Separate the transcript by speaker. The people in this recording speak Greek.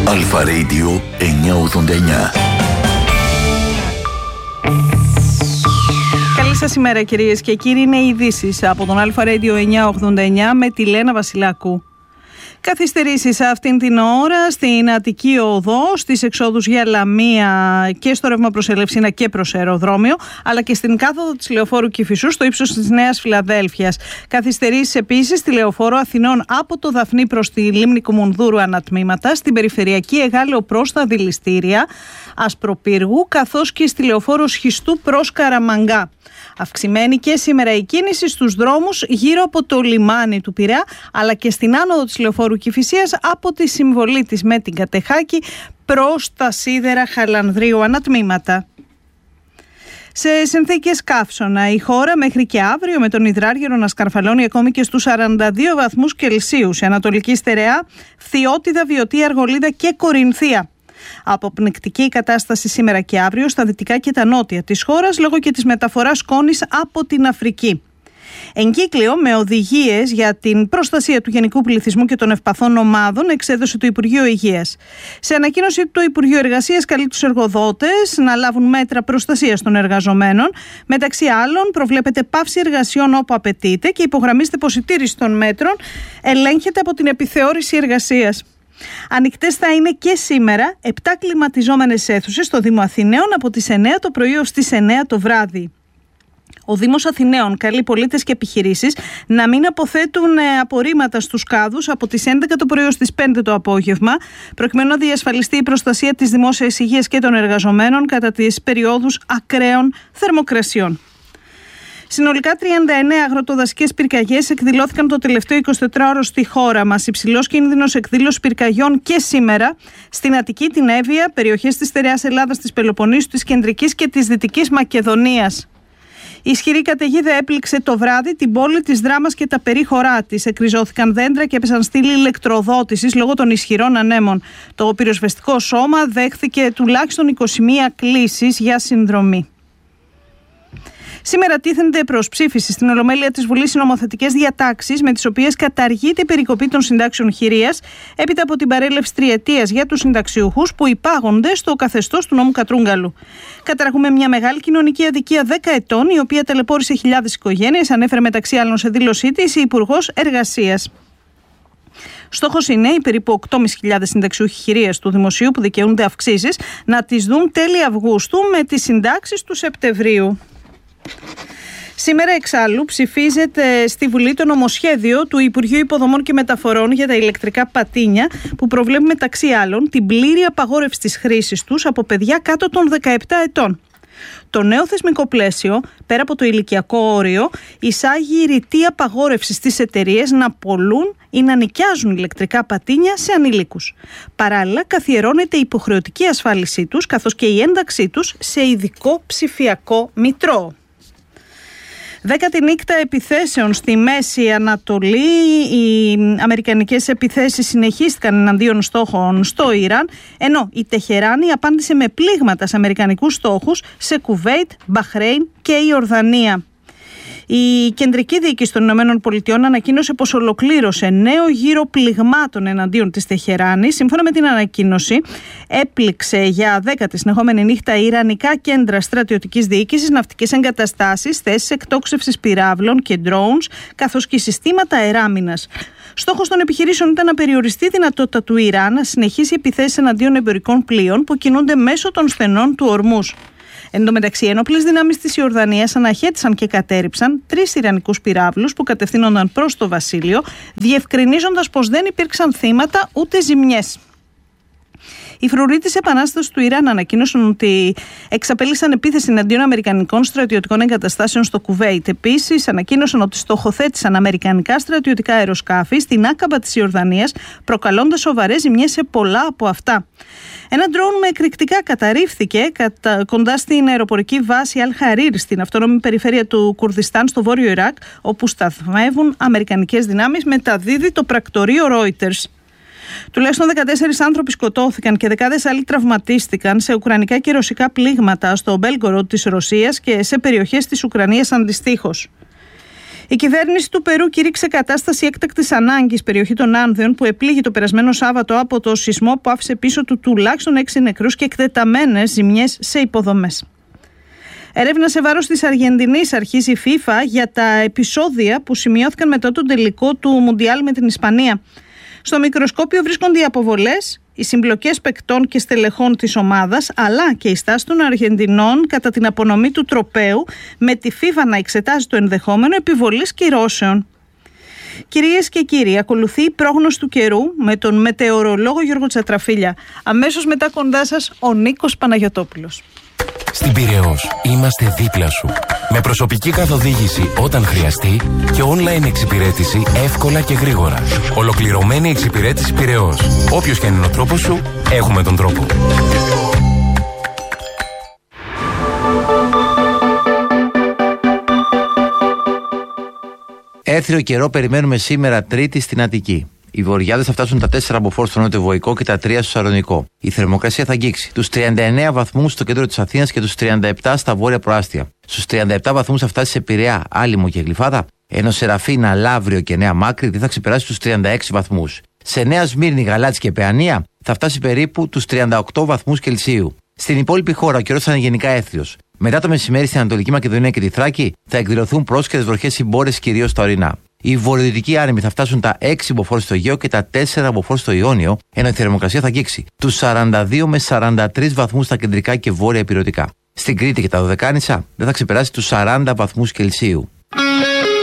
Speaker 1: Αλφα Radio 989.
Speaker 2: Καλή σας ημέρα κυρίες και κύριοι, είναι οι ειδήσεις από τον Αλφα Radio 989 με τη Λένα Βασιλάκου. Καθυστερήσεις αυτήν την ώρα στην Αττική Οδό, στις εξόδους για Λαμία και στο ρεύμα προς Ελευσίνα και προς αεροδρόμιο, αλλά και στην κάθοδο της Λεωφόρου Κηφισού στο ύψος της Νέας Φιλαδέλφειας. Καθυστερήσεις επίσης στη Λεωφόρο Αθηνών από το Δαφνί προς τη Λίμνη Κουμουνδούρου ανατμήματα, στην περιφερειακή Εγάλεο προς τα Δηληστήρια Ασπροπύργου, καθώς και στη Λεωφόρο Σχιστού προς Καραμαγκά. Αυξημένη και σήμερα η κίνηση στους δρόμους γύρω από το λιμάνι του Πειραιά, αλλά και στην άνοδο της Λεωφόρου Κηφισίας από τη συμβολή της με την Κατεχάκη προς τα σίδερα Χαλανδρίου ανατμήματα. Σε συνθήκες καύσωνα, η χώρα μέχρι και αύριο με τον υδράργυρο να σκαρφαλώνει ακόμη και στους 42 βαθμούς Κελσίου. Σε Ανατολική Στερεά, Φθιώτιδα, Βιωτία, Αργολίδα και Κορινθία. Αποπνικτική η κατάσταση σήμερα και αύριο στα δυτικά και τα νότια της χώρας λόγω και της μεταφοράς σκόνης από την Αφρική. Εγκύκλιο με οδηγίες για την προστασία του γενικού πληθυσμού και των ευπαθών ομάδων εξέδωσε το Υπουργείο Υγείας. Σε ανακοίνωση του Υπουργείου Εργασίας καλεί τους εργοδότες να λάβουν μέτρα προστασίας των εργαζομένων. Μεταξύ άλλων προβλέπεται πάυση εργασιών όπου απαιτείται και υπογραμμίζεται πως η τήρηση των μέτρων ελέγχεται από την επιθεώρηση εργασίας. Ανοιχτές θα είναι και σήμερα 7 κλιματιζόμενες αίθουσες στο Δήμο Αθηναίων από τις 9 το πρωί ως τις 9 το βράδυ. Ο Δήμος Αθηναίων καλεί πολίτες και επιχειρήσεις να μην αποθέτουν απορρίμματα στους κάδους από τις 11 το πρωί ως τις 5 το απόγευμα, προκειμένου να διασφαλιστεί η προστασία της δημόσιας υγείας και των εργαζομένων κατά τις περιόδους ακραίων θερμοκρασιών. Συνολικά 39 αγροτοδασικές πυρκαγιές εκδηλώθηκαν το τελευταίο 24ωρο στη χώρα μας. Υψηλός κίνδυνος εκδήλωσης πυρκαγιών και σήμερα στην Αττική, την Εύβοια, περιοχές της Στερεάς Ελλάδας, της Πελοποννήσου, της Κεντρικής και της Δυτικής Μακεδονίας. Η ισχυρή καταιγίδα έπληξε το βράδυ την πόλη της Δράμας και τα περίχωρά της. Εκριζώθηκαν δέντρα και έπεσαν στήλοι ηλεκτροδότησης λόγω των ισχυρών ανέμων. Το πυροσβεστικό σώμα δέχθηκε τουλάχιστον 21 κλήσεις για συνδρομή. Σήμερα τίθενται προς ψήφιση στην Ολομέλεια της Βουλής οι νομοθετικές διατάξεις με τις οποίες καταργείται η περικοπή των συντάξεων χειρίας έπειτα από την παρέλευση τριετίας για τους συνταξιούχους που υπάγονται στο καθεστώς του νόμου Κατρούγκαλου. Καταργούμε μια μεγάλη κοινωνική αδικία 10 ετών, η οποία ταλαιπώρησε χιλιάδες οικογένειες, ανέφερε μεταξύ άλλων σε δήλωσή της η Υπουργός Εργασίας. Στόχος είναι οι περίπου 8.500 συνταξιούχοι χειρίας του Δημοσίου που δικαιούνται αυξήσεις να τις δουν τέλη Αυγούστου με τις συντάξεις του Σεπτεμβρίου. Σήμερα εξάλλου ψηφίζεται στη Βουλή το νομοσχέδιο του Υπουργείου Υποδομών και Μεταφορών για τα ηλεκτρικά πατίνια που προβλέπει μεταξύ άλλων την πλήρη απαγόρευση της χρήσης τους από παιδιά κάτω των 17 ετών. Το νέο θεσμικό πλαίσιο, πέρα από το ηλικιακό όριο, εισάγει ρητή απαγόρευση στις εταιρείες να πωλούν ή να νοικιάζουν ηλεκτρικά πατίνια σε ανηλίκους. Παράλληλα, καθιερώνεται η υποχρεωτική ασφάλισή τους καθώς και η ένταξή τους σε ειδικό ψηφιακό μητρό. 10η νύχτα επιθέσεων στη Μέση Ανατολή. Οι αμερικανικές επιθέσεις συνεχίστηκαν εναντίον στόχων στο Ιράν, ενώ η Τεχεράνη απάντησε με πλήγματα σε αμερικανικούς στόχους σε Κουβέιτ, Μπαχρέιν και Ιορδανία. Η κεντρική διοίκηση των ΗΠΑ ανακοίνωσε πως ολοκλήρωσε νέο γύρο πληγμάτων εναντίον της Τεχεράνης. Σύμφωνα με την ανακοίνωση, έπληξε για 10η συνεχόμενη νύχτα ιρανικά κέντρα στρατιωτικής διοίκησης, ναυτικές εγκαταστάσεις, θέσεις εκτόξευσης πυράβλων και drones, καθώς και συστήματα αεράμινας. Στόχος των επιχειρήσεων ήταν να περιοριστεί η δυνατότητα του Ιράν να συνεχίσει επιθέσεις εναντίον εμπορικών πλοίων που κινούνται μέσω των στενών του Ορμούς. Εν τω μεταξύ, οι ενόπλες δυνάμεις της Ιορδανίας αναχέτησαν και κατέρριψαν 3 ιρανικούς πυράβλους που κατευθύνονταν προς το βασίλειο, διευκρινίζοντας πως δεν υπήρξαν θύματα ούτε ζημιές. Οι φρουροί της Επανάστασης του Ιράν ανακοίνωσαν ότι εξαπέλυσαν επίθεση εναντίον αμερικανικών στρατιωτικών εγκαταστάσεων στο Κουβέιτ. Επίσης, ανακοίνωσαν ότι στοχοθέτησαν αμερικανικά στρατιωτικά αεροσκάφη στην Άκαμπα της Ιορδανίας, προκαλώντας σοβαρές ζημιές σε πολλά από αυτά. Ένα ντρόουν με εκρηκτικά καταρρίφθηκε κοντά στην αεροπορική βάση Αλ-Χαρίρ στην αυτόνομη περιφέρεια του Κουρδιστάν στο βόρειο Ιράκ, όπου σταθμεύουν αμερικανικές δυνάμεις, μεταδίδει το πρακτορείο Reuters. Τουλάχιστον 14 άνθρωποι σκοτώθηκαν και δεκάδες άλλοι τραυματίστηκαν σε ουκρανικά και ρωσικά πλήγματα στο Μπέλγκοροντ της Ρωσίας και σε περιοχές της Ουκρανίας αντιστοίχως. Η κυβέρνηση του Περού κήρυξε κατάσταση έκτακτης ανάγκης περιοχή των Άνδεων που επλήγει το περασμένο Σάββατο από το σεισμό που άφησε πίσω του τουλάχιστον 6 νεκρούς και εκτεταμένες ζημιές σε υποδομές. Έρευνα σε βάρος της Αργεντινής αρχίζει η FIFA για τα επεισόδια που σημειώθηκαν μετά τον τελικό του Μουντιάλ με την Ισπανία. Στο μικροσκόπιο βρίσκονται οι αποβολές, οι συμπλοκές παικτών και στελεχών της ομάδας, αλλά και η στάση των Αργεντινών κατά την απονομή του τροπαίου, με τη FIFA να εξετάζει το ενδεχόμενο επιβολής κυρώσεων. Κυρίες και κύριοι, ακολουθεί η πρόγνωση του καιρού με τον μετεωρολόγο Γιώργο Τσατραφίλια. Αμέσως μετά κοντά σας ο Νίκος Παναγιωτόπουλος.
Speaker 3: Στην Πειραιώς είμαστε δίπλα σου. Με προσωπική καθοδήγηση όταν χρειαστεί και online εξυπηρέτηση εύκολα και γρήγορα. Ολοκληρωμένη εξυπηρέτηση Πειραιώς. Όποιος και είναι ο τρόπος σου, έχουμε τον τρόπο.
Speaker 4: Έθριο καιρό περιμένουμε σήμερα Τρίτη στην Αττική. Οι βοριάδες θα φτάσουν τα 4 μποφόρ στο νότιο-βοϊκό και τα 3 στο Σαλονικό. Η θερμοκρασία θα αγγίξει τους 39 βαθμούς στο κέντρο της Αθήνας και τους 37 στα βόρεια προάστια. Στους 37 βαθμούς θα φτάσει σε Πειραιά, Άλυμο και Γλυφάδα, ενώ Σεραφίνα, Λαύριο και Νέα Μάκρη δεν θα ξεπεράσει τους 36 βαθμούς. Σε Νέα Σμύρνη, Γαλάτσι και Παιανία θα φτάσει περίπου τους 38 βαθμούς Κελσίου. Στην υπόλοιπη χώρα ο καιρός θα είναι γενικά έθριος. Μετά το μεσημέρι στην Ανατολική Μακεδονία και τη Θράκη θα εκδηλωθούν πρόσχερες βροχές συμπόρες κυρίως στα ορεινά. Οι βορειοδυτικοί άνεμοι θα φτάσουν τα 6 μποφόρ στο Αιγαίο και τα 4 μποφόρ στο Ιόνιο, ενώ η θερμοκρασία θα αγγίξει τους 42 με 43 βαθμούς στα κεντρικά και βόρεια ηπειρωτικά. Στην Κρήτη και τα Δωδεκάνησα δεν θα ξεπεράσει τους 40 βαθμούς Κελσίου.